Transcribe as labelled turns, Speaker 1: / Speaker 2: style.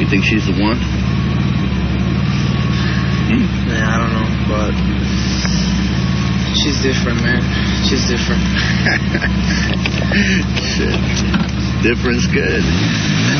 Speaker 1: You think she's the one?
Speaker 2: Yeah, I don't know, but she's different, man. She's different.
Speaker 1: Shit. Different's good.